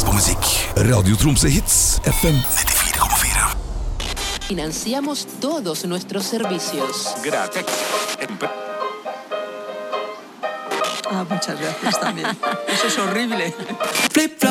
på musikk. Radio Tromsø Hits, FM 94,4. Financiamos todos nuestros servicios. Gracias. Muchas gracias también. Eso es horrible. Flip, flop.